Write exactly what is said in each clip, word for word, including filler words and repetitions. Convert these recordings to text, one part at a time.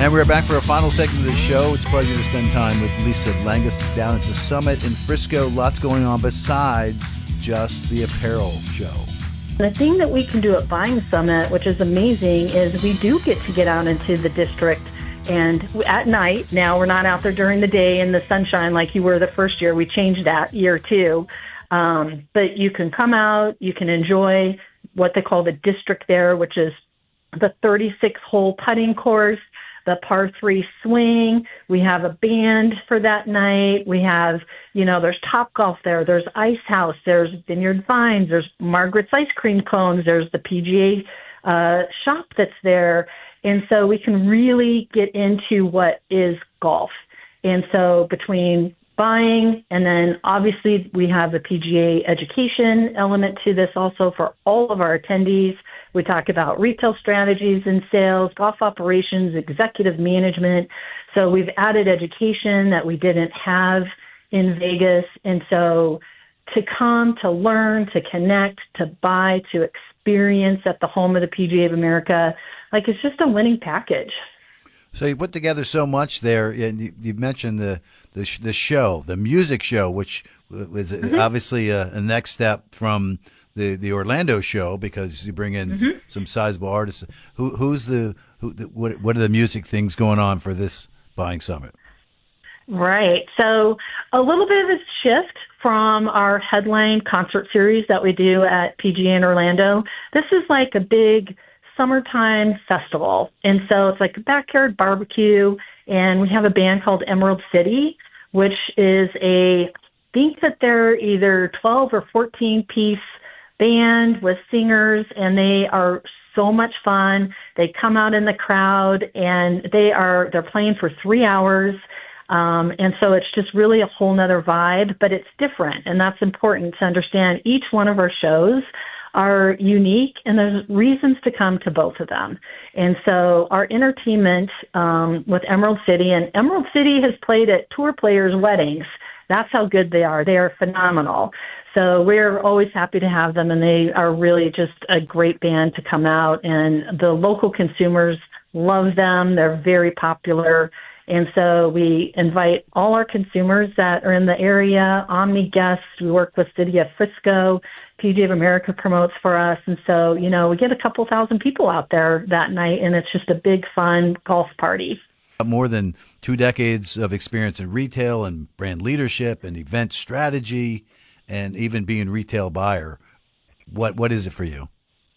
And we're back for a final segment of the show. It's a pleasure to spend time with Lisa Langus down at the Summit in Frisco. Lots going on besides just the apparel show. The thing that we can do at Buying Summit, which is amazing, is we do get to get out into the district and at night. Now we're not out there during the day in the sunshine like you were the first year. We changed that year two. Um, but you can come out, you can enjoy what they call the district there, which is the thirty-six hole putting course, the par three swing. We have a band for that night. We have, you know, there's Topgolf there. There's Ice House. There's Vineyard Vines. There's Margaret's Ice Cream Cones. There's the P G A uh, shop that's there. And so we can really get into what is golf. And so between buying and then obviously we have the P G A education element to this also for all of our attendees. We talk about retail strategies and sales, golf operations, executive management. So we've added education that we didn't have in Vegas. And so to come, to learn, to connect, to buy, to experience at the home of the P G A of America, like it's just a winning package. So you put together so much there, and you, you mentioned the the, sh- the show, the music show, which was mm-hmm. obviously a, a next step from the, the Orlando show because you bring in mm-hmm. some sizable artists. Who who's the who? The, what what are the music things going on for this Buying Summit? Right. So a little bit of a shift from our headline concert series that we do at P G A in Orlando. This is like a big summertime festival. And so it's like a backyard barbecue. And we have a band called Emerald City, which is a, I think that they're either twelve or fourteen piece band with singers, and they are so much fun. They come out in the crowd and they are, they're playing for three hours. Um, and so it's just really a whole nother vibe, but it's different. And that's important to understand. Each one of our shows are unique, and there's reasons to come to both of them. And so our entertainment um, with Emerald City, and Emerald City has played at tour players' weddings. That's how good they are. They are phenomenal. So we're always happy to have them, and they are really just a great band to come out. And the local consumers love them. They're very popular. And so we invite all our consumers that are in the area, Omni guests. We work with City of Frisco. P G A of America promotes for us. And so, you know, we get a couple thousand people out there that night, and it's just a big, fun golf party. More than two decades of experience in retail and brand leadership and event strategy and even being retail buyer. What What is it for you?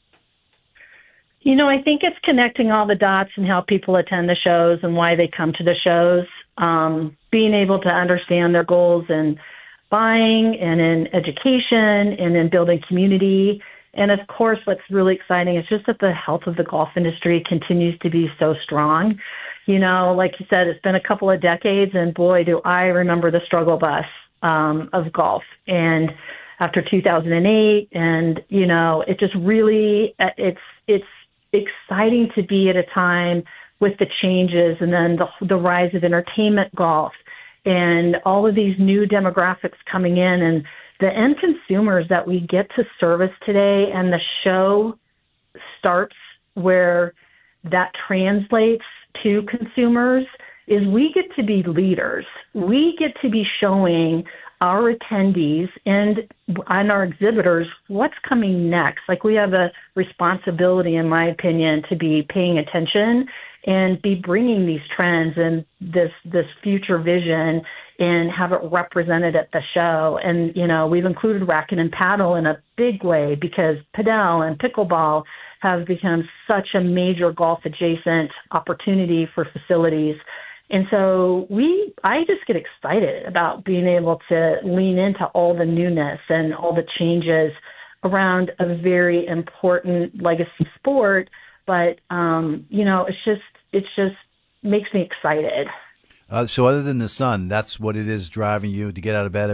You know, I think it's connecting all the dots and how people attend the shows and why they come to the shows, um, being able to understand their goals in buying and in education and in building community. And of course, what's really exciting is just that the health of the golf industry continues to be so strong. You know, like you said, it's been a couple of decades, and boy, do I remember the struggle bus um, of golf. And after two thousand eight, and, you know, it just really, it's, it's, exciting to be at a time with the changes and then the, the rise of entertainment golf and all of these new demographics coming in and the end consumers that we get to service today. And the show starts where that translates to consumers is we get to be leaders. We get to be showing our attendees and, and our exhibitors what's coming next. Like, we have a responsibility, in my opinion, to be paying attention and be bringing these trends and this this future vision and have it represented at the show. And, you know, we've included racket and paddle in a big way because padel and pickleball have become such a major golf adjacent opportunity for facilities. And so we, I just get excited about being able to lean into all the newness and all the changes around a very important legacy sport. But, um, you know, it's just, it's just makes me excited. Uh, so other than the sun, that's what it is driving you to get out of bed